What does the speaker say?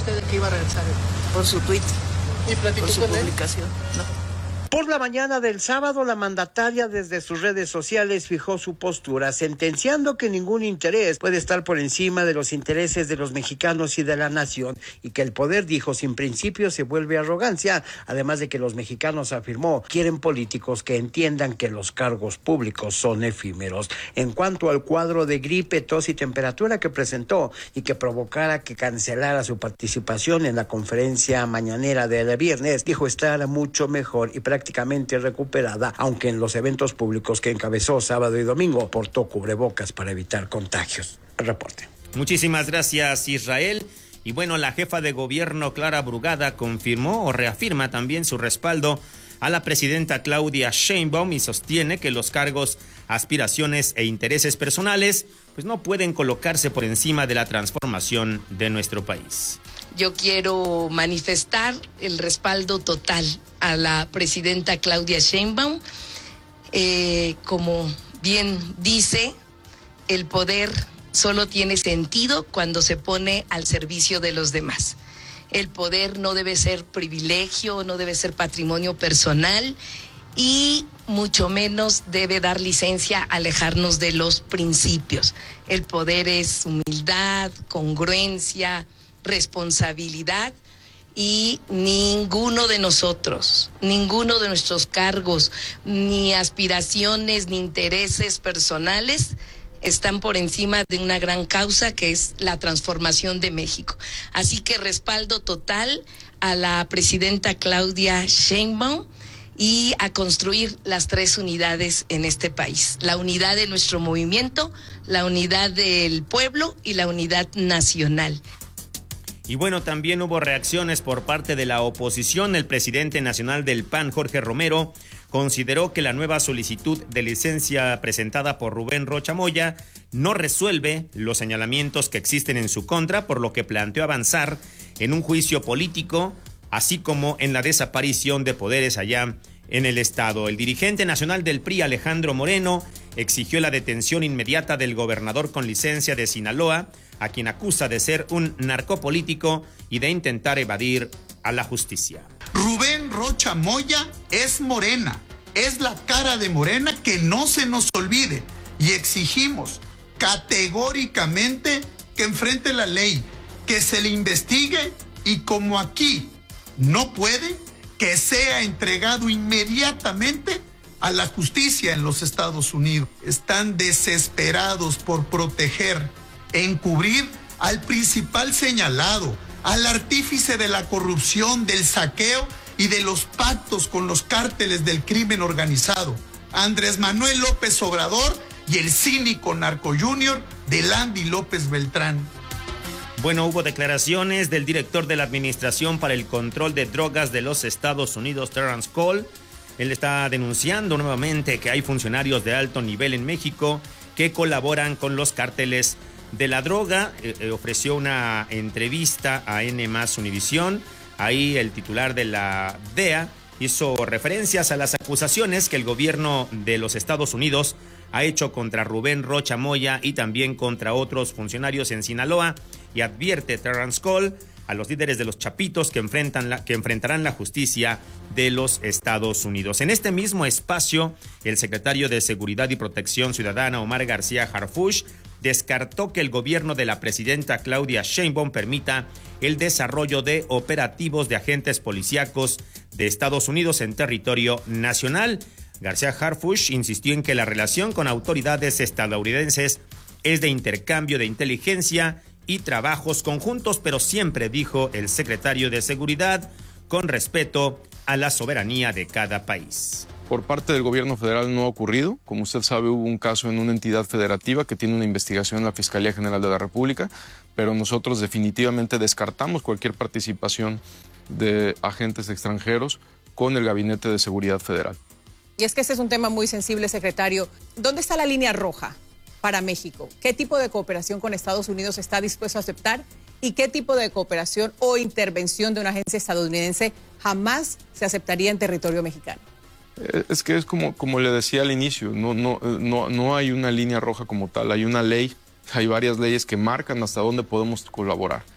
usted de que iba a regresar? Por su tuit. ¿Y platicó por su con él? publicación? No. Por la mañana del sábado, la mandataria desde sus redes sociales fijó su postura, sentenciando que ningún interés puede estar por encima de los intereses de los mexicanos y de la nación, y que el poder, dijo, sin principios se vuelve arrogancia, además de que los mexicanos, afirmó, quieren políticos que entiendan que los cargos públicos son efímeros. En cuanto al cuadro de gripe, tos y temperatura que presentó y que provocara que cancelara su participación en la conferencia mañanera del viernes, dijo estar mucho mejor y prácticamente recuperada, aunque en los eventos públicos que encabezó sábado y domingo portó cubrebocas para evitar contagios. El reporte. Muchísimas gracias, Israel. Y bueno, la jefa de gobierno, Clara Brugada, confirmó o reafirma también su respaldo a la presidenta Claudia Sheinbaum y sostiene que los cargos, aspiraciones e intereses personales pues no pueden colocarse por encima de la transformación de nuestro país. Yo quiero manifestar el respaldo total a la presidenta Claudia Sheinbaum. Como bien dice, el poder solo tiene sentido cuando se pone al servicio de los demás. El poder no debe ser privilegio, no debe ser patrimonio personal y mucho menos debe dar licencia a alejarnos de los principios. El poder es humildad, congruencia, responsabilidad, y ninguno de nosotros, ninguno de nuestros cargos, ni aspiraciones, ni intereses personales están por encima de una gran causa que es la transformación de México. Así que respaldo total a la presidenta Claudia Sheinbaum y a construir las 3 unidades en este país: la unidad de nuestro movimiento, la unidad del pueblo y la unidad nacional. Y bueno, también hubo reacciones por parte de la oposición. El presidente nacional del PAN, Jorge Romero, consideró que la nueva solicitud de licencia presentada por Rubén Rocha Moya no resuelve los señalamientos que existen en su contra, por lo que planteó avanzar en un juicio político, así como en la desaparición de poderes allá en el estado. El dirigente nacional del PRI, Alejandro Moreno, exigió la detención inmediata del gobernador con licencia de Sinaloa, a quien acusa de ser un narcopolítico y de intentar evadir a la justicia. Rubén Rocha Moya es Morena, es la cara de Morena, que no se nos olvide, y exigimos categóricamente que enfrente la ley, que se le investigue y, como aquí no puede, que sea entregado inmediatamente a la justicia en los Estados Unidos. Están desesperados por proteger, encubrir al principal señalado, al artífice de la corrupción, del saqueo y de los pactos con los cárteles del crimen organizado, Andrés Manuel López Obrador y el cínico narco junior de Landy López Beltrán. Bueno, hubo declaraciones del director de la Administración para el Control de Drogas de los Estados Unidos, Terrence Cole. Él está denunciando nuevamente que hay funcionarios de alto nivel en México que colaboran con los cárteles de la droga. Ofreció una entrevista a N+ Univisión. Ahí el titular de la DEA hizo referencias a las acusaciones que el gobierno de los Estados Unidos ha hecho contra Rubén Rocha Moya y también contra otros funcionarios en Sinaloa, y advierte Terrence Cole a los líderes de los Chapitos que enfrentarán la justicia de los Estados Unidos. En este mismo espacio, el secretario de Seguridad y Protección Ciudadana, Omar García Harfuch, descartó que el gobierno de la presidenta Claudia Sheinbaum permita el desarrollo de operativos de agentes policíacos de Estados Unidos en territorio nacional. García Harfuch insistió en que la relación con autoridades estadounidenses es de intercambio de inteligencia y trabajos conjuntos, pero siempre, dijo el secretario de Seguridad, con respeto a la soberanía de cada país. Por parte del gobierno federal no ha ocurrido. Como usted sabe, hubo un caso en una entidad federativa que tiene una investigación en la Fiscalía General de la República, pero nosotros definitivamente descartamos cualquier participación de agentes extranjeros con el Gabinete de Seguridad Federal. Y es que este es un tema muy sensible, secretario. ¿Dónde está la línea roja para México? ¿Qué tipo de cooperación con Estados Unidos está dispuesto a aceptar? ¿Y qué tipo de cooperación o intervención de una agencia estadounidense jamás se aceptaría en territorio mexicano? Es que es como le decía al inicio, no hay una línea roja como tal, hay una ley, hay varias leyes que marcan hasta dónde podemos colaborar.